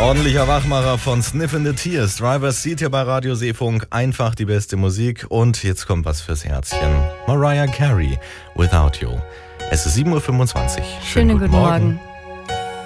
Ordentlicher Wachmacher von Sniffin' the Tears. Driver's Seat hier bei Radio Seefunk. Einfach die beste Musik. Und jetzt kommt was fürs Herzchen. Mariah Carey, Without You. Es ist 7:25 Uhr. Schönen guten Morgen.